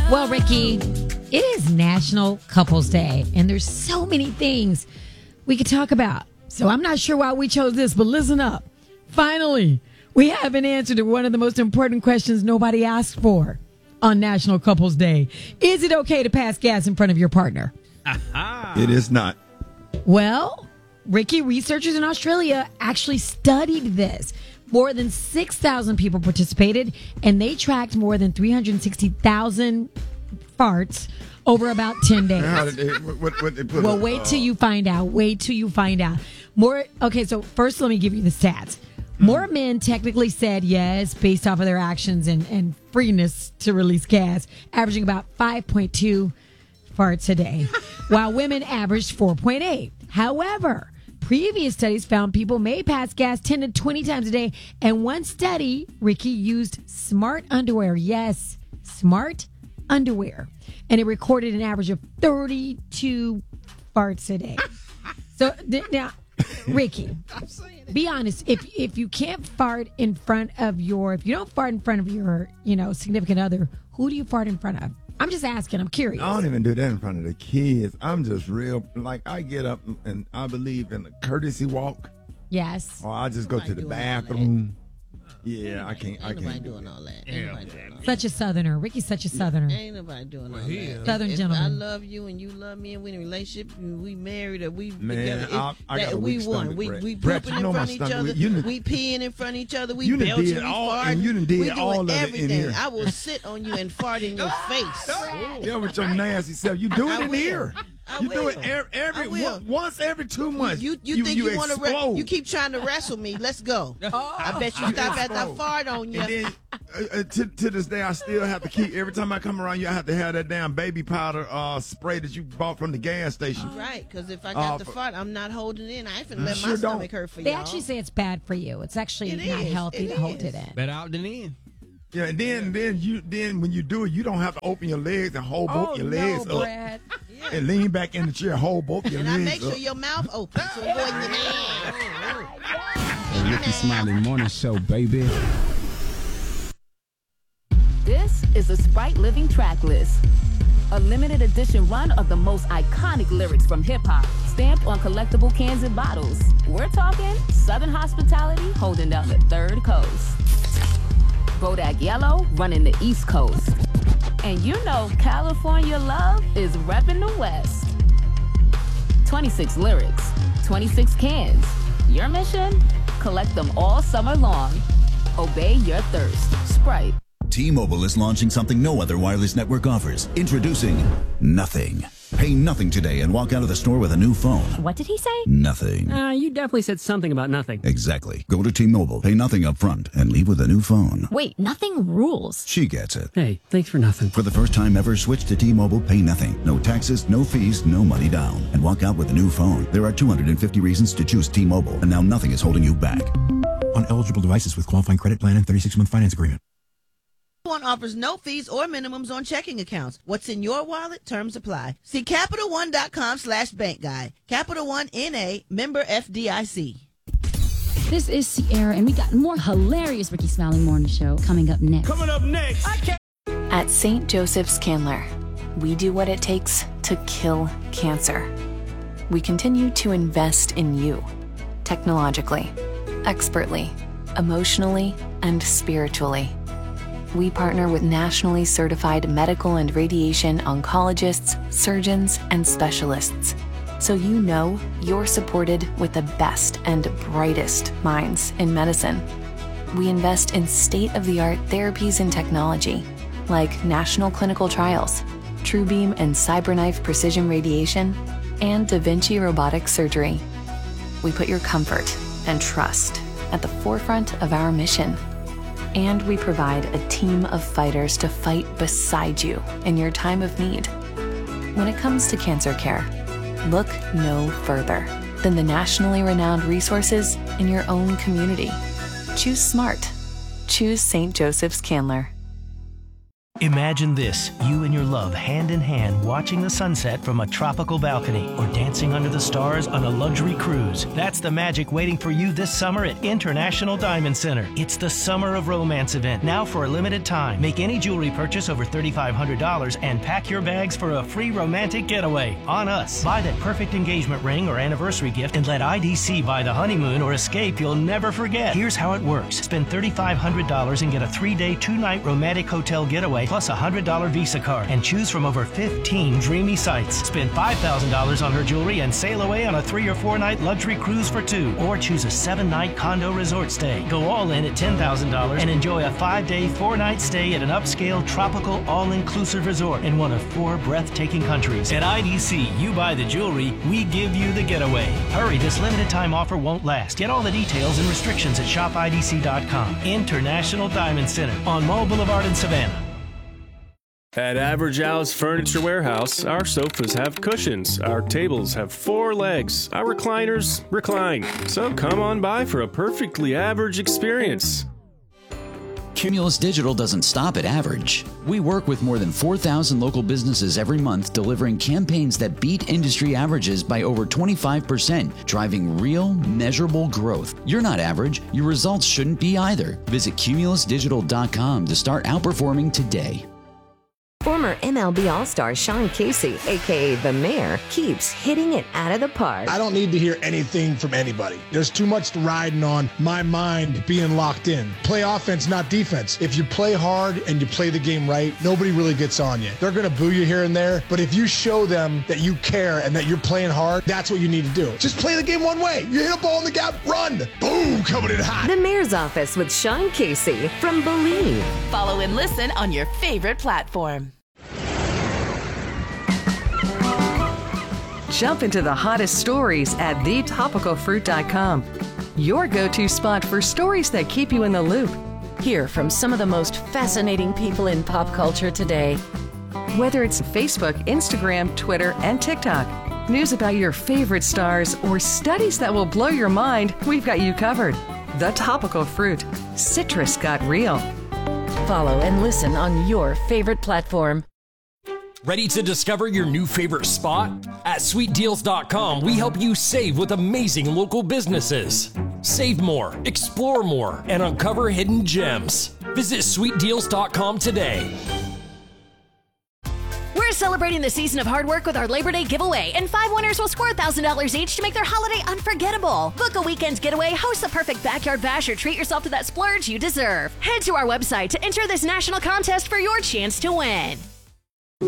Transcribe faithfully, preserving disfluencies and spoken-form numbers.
Well, Ricky, it is National Couples Day, and there's so many things we could talk about. So I'm not sure why we chose this, but listen up. Finally, we have an answer to one of the most important questions nobody asked for on National Couples Day. Is it okay to pass gas in front of your partner? It is not. Well, Ricky, researchers in Australia actually studied this. More than six thousand people participated, and they tracked more than three hundred sixty thousand farts over about ten days. How did they, what, what they put Well, up? wait till Uh, you find out. Wait till you find out. More. Okay, so first let me give you the stats. More men technically said yes based off of their actions and, and freeness to release gas, averaging about five point two farts a day, while women averaged four point eight. However, previous studies found people may pass gas ten to twenty times a day, and one study, Ricky, used smart underwear. Yes, smart underwear. And it recorded an average of thirty-two farts a day. So th- now, Ricky, be honest. If if you can't fart in front of your, if you don't fart in front of your, you know, significant other, who do you fart in front of? I'm just asking. I'm curious. I don't even do that in front of the kids. I'm just real, like, I get up and I believe in the courtesy walk, Yes. or I just go to the bathroom. Yeah, I can't. I Ain't nobody can't. do doing that. all that. Ain't nobody doing all that. Such a Southerner. Ricky's such a Southerner. Ain't nobody doing all that. Southern if, gentleman. If I love you and you love me and we in a relationship and we married or we Man, together, I- it's I got that a we weak won. stomach, We Brett. we Brett, pooping you in know my front of each stomach. other. You done- We peeing in front of each other. We You done belching. did We all- farting. and you done did we doing all of it in everything. here. I will sit on you and fart in your face. Yeah, with your nasty self. You do it I in will. here. I You do it will. every, every I will. one- once every two months. You you, think you, want to? Re- explode. you keep trying to wrestle me. Let's go. I bet you stop after I explode. fart on you. And then uh, uh, to, to this day, I still have to keep, every time I come around you, I have to have that damn baby powder uh, spray that you bought from the gas station. Right, because if I got Uh, the for- fart, I'm not holding it in. I ain't finna let sure my don't. stomach hurt for They y'all. actually say it's bad for you. It's actually It not is. healthy It to hold is. it in. Better out than in. Yeah, and then then you then when you do it, you don't have to open your legs and hold both Oh, your no, legs up Brad. and lean back in the chair, hold both your And I legs make sure up. your mouth open so it go in your mouth. The Ricky Smiley Morning Show, baby. This is the Sprite Living Track List. A limited edition run of the most iconic lyrics from hip-hop, stamped on collectible cans and bottles. We're talking Southern hospitality holding down the third coast. Bodak Yellow running the East Coast. And you know California love is repping the West. twenty-six lyrics, twenty-six cans. Your mission? Collect them all summer long. Obey your thirst. Sprite. T-Mobile is launching something no other wireless network offers. Introducing Nothing. Pay nothing today and walk out of the store with a new phone. What did he say? Nothing. Uh, you definitely said something about nothing. Exactly. Go to T-Mobile, pay nothing up front, and leave with a new phone. Wait, nothing rules. She gets it. Hey, thanks for nothing. For the first time ever, switch to T-Mobile, pay nothing. No taxes, no fees, no money down. And walk out with a new phone. There are two hundred fifty reasons to choose T-Mobile, and now nothing is holding you back. On eligible devices with qualifying credit plan and thirty-six month finance agreement. One offers no fees or minimums on checking accounts. What's in your wallet? Terms apply. See Capital One dot com slash bank guide. Capital One N A, member F D I C. This is Sierra, and we got more hilarious Ricky Smiley Morning Show coming up next. Coming up next. At Saint Joseph's Candler, we do what it takes to kill cancer. We continue to invest in you, technologically, expertly, emotionally, and spiritually. We partner with nationally certified medical and radiation oncologists, surgeons, and specialists, so you know you're supported with the best and brightest minds in medicine. We invest in state-of-the-art therapies and technology, like national clinical trials, TrueBeam and CyberKnife precision radiation, and Da Vinci robotic surgery. We put your comfort and trust at the forefront of our mission. And we provide a team of fighters to fight beside you in your time of need. When it comes to cancer care, look no further than the nationally renowned resources in your own community. Choose smart. Choose Saint Joseph's Candler. Imagine this, you and your love hand in hand watching the sunset from a tropical balcony or dancing under the stars on a luxury cruise. That's the magic waiting for you this summer at International Diamond Center. It's the Summer of Romance event, now for a limited time. Make any jewelry purchase over three thousand five hundred dollars and pack your bags for a free romantic getaway on us. Buy that perfect engagement ring or anniversary gift and let I D C buy the honeymoon or escape you'll never forget. Here's how it works. Spend three thousand five hundred dollars and get a three-day, two-night romantic hotel getaway plus a one hundred dollars Visa card and choose from over fifteen dreamy sites. Spend five thousand dollars on her jewelry and sail away on a three or four night luxury cruise for two. Or choose a seven night condo resort stay. Go all in at ten thousand dollars and enjoy a five day, four night stay at an upscale, tropical, all-inclusive resort in one of four breathtaking countries. At I D C, you buy the jewelry, we give you the getaway. Hurry, this limited time offer won't last. Get all the details and restrictions at shop I D C dot com. International Diamond Center on Mall Boulevard in Savannah. At Average Al's Furniture Warehouse, our sofas have cushions, our tables have four legs, our recliners recline. So come on by for a perfectly average experience. Cumulus Digital doesn't stop at average. We work with more than four thousand local businesses every month, delivering campaigns that beat industry averages by over twenty-five percent, driving real, measurable growth. You're not average. Your results shouldn't be either. Visit cumulus digital dot com to start outperforming today. Former M L B All-Star Sean Casey, a k a. The Mayor, keeps hitting it out of the park. I don't need to hear anything from anybody. There's too much riding on my mind being locked in. Play offense, not defense. If you play hard and you play the game right, nobody really gets on you. They're going to boo you here and there, but if you show them that you care and that you're playing hard, that's what you need to do. Just play the game one way. You hit a ball in the gap, run. Boom, coming in hot. The Mayor's Office with Sean Casey from Believe. Follow and listen on your favorite platform. Jump into the hottest stories at the topical fruit dot com, your go-to spot for stories that keep you in the loop. Hear from some of the most fascinating people in pop culture today. Whether it's Facebook, Instagram, Twitter, and TikTok, news about your favorite stars, or studies that will blow your mind, we've got you covered. The Topical Fruit. Citrus got real. Follow and listen on your favorite platform. Ready to discover your new favorite spot? At sweet deals dot com, we help you save with amazing local businesses. Save more, explore more, and uncover hidden gems. Visit sweet deals dot com today. We're celebrating the season of hard work with our Labor Day giveaway, and five winners will score one thousand dollars each to make their holiday unforgettable. Book a weekend's getaway, host the perfect backyard bash, or treat yourself to that splurge you deserve. Head to our website to enter this national contest for your chance to win.